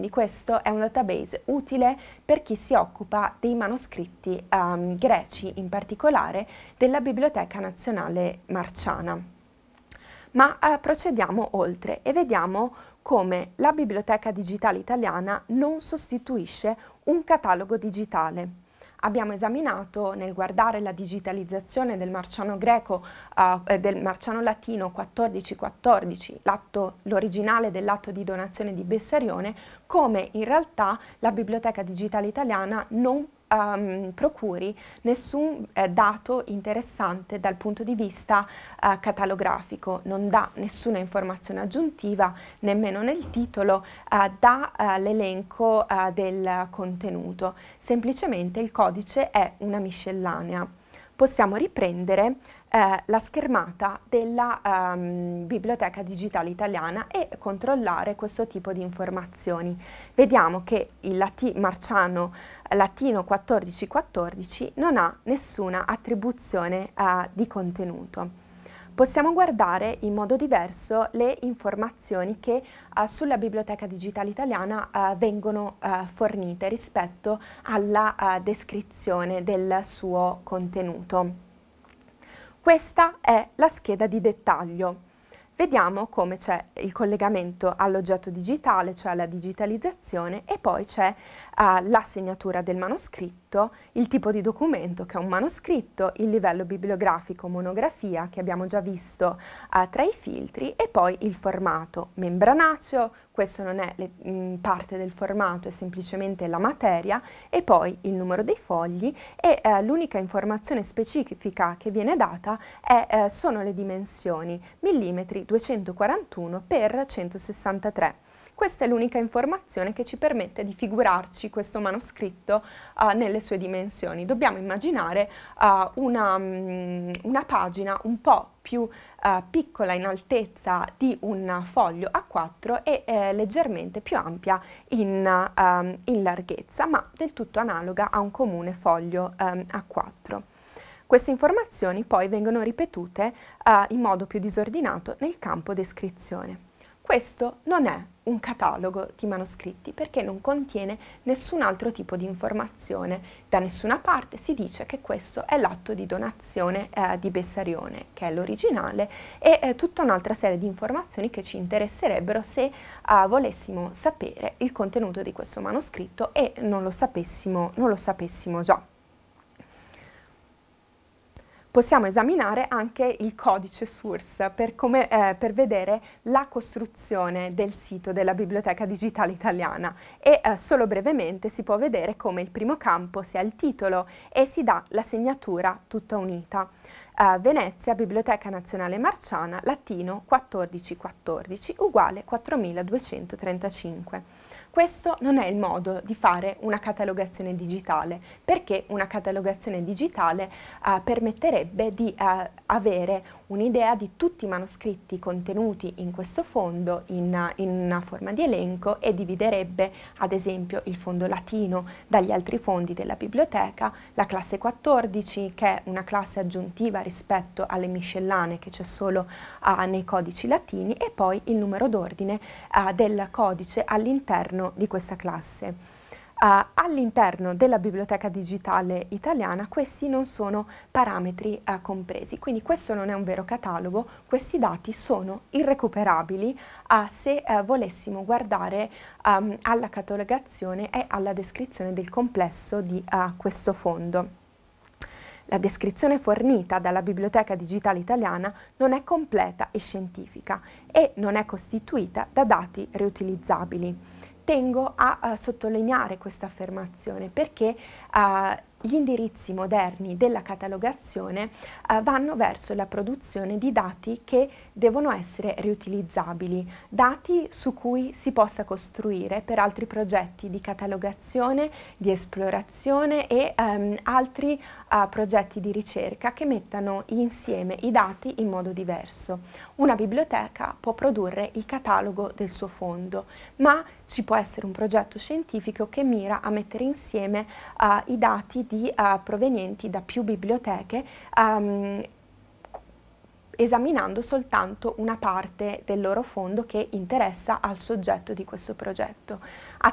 quindi questo è un database utile per chi si occupa dei manoscritti greci, in particolare della Biblioteca Nazionale Marciana. Ma procediamo oltre e vediamo come la Biblioteca Digitale Italiana non sostituisce un catalogo digitale. Abbiamo esaminato nel guardare la digitalizzazione del marciano greco, del marciano latino 1414, l'originale dell'atto di donazione di Bessarione, come in realtà la Biblioteca Digitale Italiana non procuri nessun dato interessante dal punto di vista catalografico, non dà nessuna informazione aggiuntiva, nemmeno nel titolo, dà l'elenco del contenuto, semplicemente il codice è una miscellanea. Possiamo riprendere la schermata della Biblioteca Digitale Italiana e controllare questo tipo di informazioni. Vediamo che il marciano latino 1414 non ha nessuna attribuzione di contenuto. Possiamo guardare in modo diverso le informazioni che sulla Biblioteca Digitale Italiana vengono fornite rispetto alla descrizione del suo contenuto. Questa è la scheda di dettaglio. Vediamo come c'è il collegamento all'oggetto digitale, cioè alla digitalizzazione, e poi c'è la segnatura del manoscritto, il tipo di documento che è un manoscritto, il livello bibliografico monografia che abbiamo già visto tra i filtri e poi il formato membranaceo, questo non è parte del formato, è semplicemente la materia, e poi il numero dei fogli e l'unica informazione specifica che viene data sono le dimensioni, millimetri 241 x 163. Questa è l'unica informazione che ci permette di figurarci questo manoscritto nelle sue dimensioni. Dobbiamo immaginare una pagina un po' più piccola in altezza di un foglio A4 e leggermente più ampia in larghezza, ma del tutto analoga a un comune foglio A4. Queste informazioni poi vengono ripetute in modo più disordinato nel campo descrizione. Questo non è un catalogo di manoscritti perché non contiene nessun altro tipo di informazione. Da nessuna parte si dice che questo è l'atto di donazione di Bessarione, che è l'originale, e tutta un'altra serie di informazioni che ci interesserebbero se volessimo sapere il contenuto di questo manoscritto e non lo sapessimo già. Possiamo esaminare anche il codice source per vedere la costruzione del sito della Biblioteca Digitale Italiana e solo brevemente si può vedere come il primo campo sia il titolo e si dà la segnatura tutta unita. Venezia, Biblioteca Nazionale Marciana, latino 1414 uguale 4235. Questo non è il modo di fare una catalogazione digitale, perché una catalogazione digitale permetterebbe di avere un'idea di tutti i manoscritti contenuti in questo fondo in una forma di elenco e dividerebbe ad esempio il fondo latino dagli altri fondi della biblioteca, la classe 14 che è una classe aggiuntiva rispetto alle miscellanee che c'è solo nei codici latini e poi il numero d'ordine del codice all'interno di questa classe. All'interno della Biblioteca Digitale Italiana questi non sono parametri compresi, quindi questo non è un vero catalogo, questi dati sono irrecuperabili se volessimo guardare alla catalogazione e alla descrizione del complesso di questo fondo. La descrizione fornita dalla Biblioteca Digitale Italiana non è completa e scientifica e non è costituita da dati riutilizzabili. Tengo a sottolineare questa affermazione perché gli indirizzi moderni della catalogazione vanno verso la produzione di dati che devono essere riutilizzabili, dati su cui si possa costruire per altri progetti di catalogazione, di esplorazione e altri progetti di ricerca che mettano insieme i dati in modo diverso. Una biblioteca può produrre il catalogo del suo fondo, ma ci può essere un progetto scientifico che mira a mettere insieme i dati provenienti da più biblioteche esaminando soltanto una parte del loro fondo che interessa al soggetto di questo progetto.